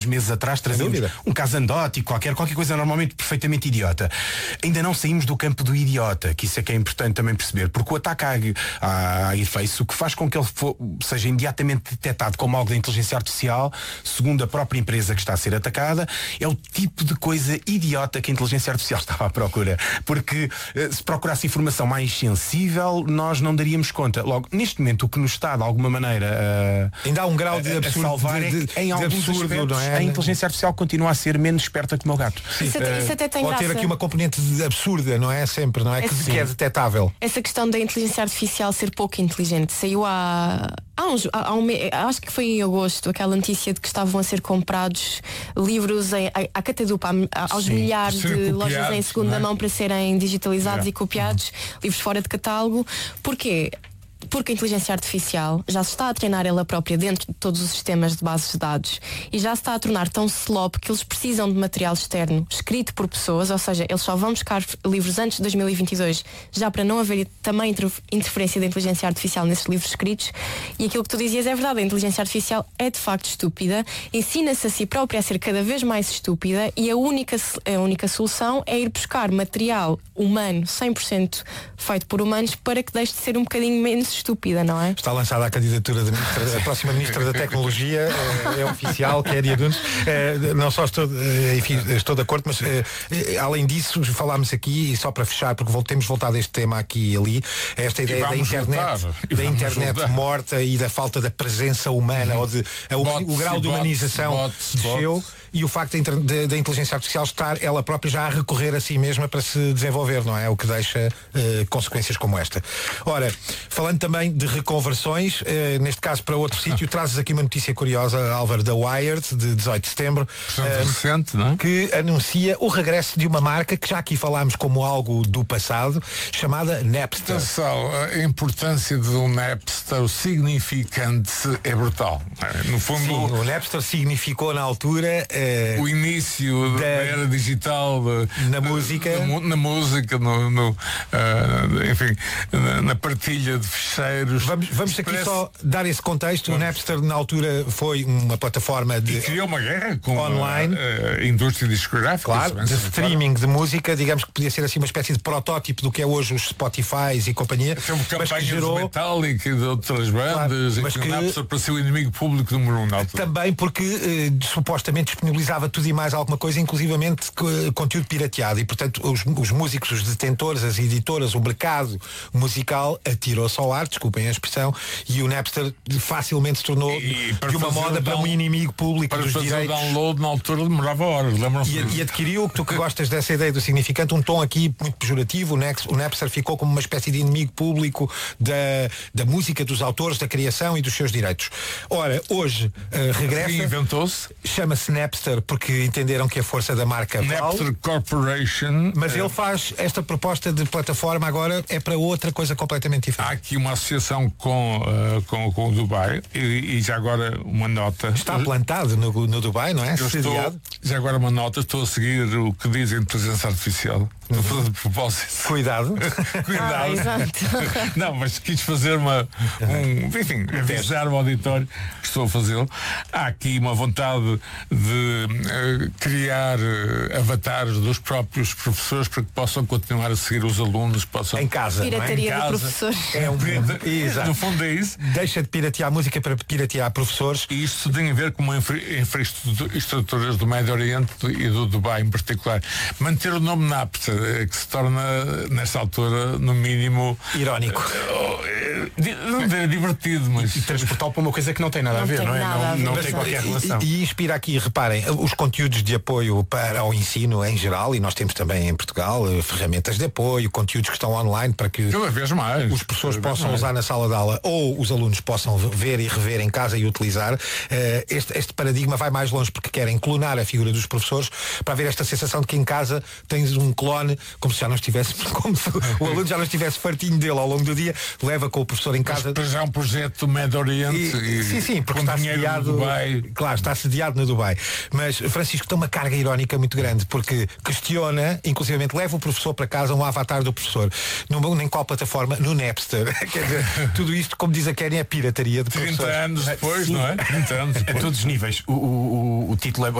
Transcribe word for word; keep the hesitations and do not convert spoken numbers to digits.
meses atrás trazíamos um caso anedótico, qualquer, qualquer coisa normalmente perfeitamente idiota. Ainda não saímos do campo do idiota, que isso é que é importante também perceber, porque o ataque à, à Airface, o que faz com que ele for, seja imediatamente detectado como algo da inteligência artificial, segundo a própria empresa que está a ser atacada, é o tipo de coisa idiota que a inteligência artificial estava à procura. Porque se procurasse informação mais sensível, nós não daríamos conta. Logo, neste momento, o que nos está, de alguma maneira, a, ainda há um grau de absurdo, a salvar de, de, é que, em alguns absurdo, aspectos, não é? a inteligência artificial continua a ser menos esperta que o meu gato. Isso, uh, isso até tem pode graça. ter aqui uma componente absurda, não é? Sempre, não é? Que, que é detetável. Essa questão da inteligência artificial ser pouco inteligente saiu há, há uns há, há um, acho que foi em agosto aquela notícia de que estavam a ser comprados livros em, à, à catadupa, aos Sim, milhares de lojas em segunda mão para serem digitalizados yeah. e copiados, uhum. livros fora de catálogo. Porquê? Porque a inteligência artificial já se está a treinar ela própria dentro de todos os sistemas de bases de dados e já se está a tornar tão slop que eles precisam de material externo escrito por pessoas, ou seja, eles só vão buscar livros antes de dois mil e vinte e dois, já para não haver também interferência da inteligência artificial nesses livros escritos. E aquilo que tu dizias é verdade, a inteligência artificial é de facto estúpida, ensina-se a si própria a ser cada vez mais estúpida e a única, a única solução é ir buscar material humano, cem por cento feito por humanos, para que deixe de ser um bocadinho menos estúpida, não é? Está lançada a candidatura da ministra, a próxima ministra da Tecnologia, é, é oficial, que é Dia Nunes. É, não só estou, enfim, estou de acordo, mas é, além disso, falámos aqui, e só para fechar, porque temos voltado a este tema aqui e ali, esta ideia da internet, da internet voltar. morta e da falta da presença humana, uhum. ou de a, bots, o grau de humanização bots, desceu. Bots. E o facto da inteligência artificial estar ela própria já a recorrer a si mesma para se desenvolver, não é? O que deixa uh, consequências como esta. Ora, falando também de reconversões, uh, neste caso para outro sítio, trazes aqui uma notícia curiosa, Álvaro, da Wired, de dezoito de setembro, uh, recente, não é? Que anuncia o regresso de uma marca que já aqui falámos como algo do passado, chamada Napster. Atenção, a importância do Napster, o significante é brutal. No fundo, sim, o Napster significou na altura o início da, da era digital de, na música de, na música no, no, uh, enfim na, na partilha de ficheiros. Vamos, vamos aqui parece... só dar esse contexto. Vamos. O Napster na altura foi uma plataforma de e criou uma guerra com online, a, a indústria discográfica, claro, de streaming de música, digamos que podia ser assim uma espécie de protótipo do que é hoje os Spotify e companhia. Tem uma campanha mas que gerou... de Metallica e de outras bandas, claro, mas que o Napster para ser o inimigo público número um na altura. Também porque uh, supostamente disponibilizava tudo e mais alguma coisa, inclusivamente conteúdo pirateado, e portanto os, os músicos, os detentores, as editoras, o mercado musical atirou-se ao ar, desculpem a expressão, e o Napster facilmente se tornou e, de uma moda para um inimigo público para dos fazer direitos. O download na altura demorava horas, lembram-se? E, e adquiriu, tu que gostas dessa ideia do significante, um tom aqui muito pejorativo. O Napster ficou como uma espécie de inimigo público da, da música, dos autores, da criação e dos seus direitos. Ora, hoje uh, regressa, inventou-se, chama-se Napster porque entenderam que a força da marca Napster vale, Corporation, mas é... ele faz esta proposta de plataforma agora é para outra coisa completamente diferente. Há aqui uma associação com, uh, com, com o Dubai e, e já agora uma nota. Está plantado no, no Dubai, não é? Eu estou, já agora uma nota, estou a seguir o que diz a inteligência artificial. Estou a fazer de propósito. Cuidado. Cuidado. Ah, exato. Não, mas quis fazer uma um, enfim, avisar o auditório que estou a fazê-lo. Há aqui uma vontade de uh, criar uh, avatares dos próprios professores para que possam continuar a seguir os alunos, possam em casa, pirataria não é? de professores. É um Exato. No fundo é isso. Deixa de piratear música para piratear professores. E isto tem a ver com uma infraestruturas do Médio Oriente e do Dubai em particular. Manter o nome Napster, que se torna nesta altura no mínimo irónico, não é divertido, mas e transportá-lo para uma coisa que não tem nada não a ver, não é? Não, não não tem qualquer relação. E, e inspira aqui, reparem, os conteúdos de apoio para o ensino em geral, e nós temos também em Portugal ferramentas de apoio, conteúdos que estão online para que cada vez mais os professores cada possam mais. usar na sala de aula ou os alunos possam ver e rever em casa e utilizar. Este, este paradigma vai mais longe porque querem clonar a figura dos professores para haver esta sensação de que em casa tens um clone, como se já não estivesse, como se o aluno já não estivesse fartinho dele ao longo do dia, leva com o professor em casa. Mas já é um projeto do Médio Oriente e, e, sim, sim, porque está sediado, Dubai. Claro, está sediado no Dubai. Mas Francisco tem uma carga irónica muito grande, porque questiona, inclusivamente leva o professor para casa, um avatar do professor. Não, nem qual plataforma, no Napster. Quer dizer, tudo isto, como diz a Kenny, é pirataria de professores. trinta anos depois, sim. Não é? trinta anos depois. A todos os níveis. O, o, o título é